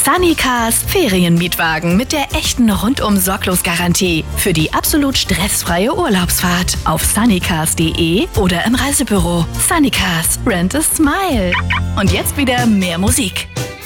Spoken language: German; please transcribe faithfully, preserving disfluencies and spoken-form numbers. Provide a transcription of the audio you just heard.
Sunnycars Ferienmietwagen mit der echten Rundum-Sorglos-Garantie. Für die absolut stressfreie Urlaubsfahrt auf sunnycars punkt de oder im Reisebüro. Sunnycars. Rent a smile. Und jetzt wieder mehr Musik.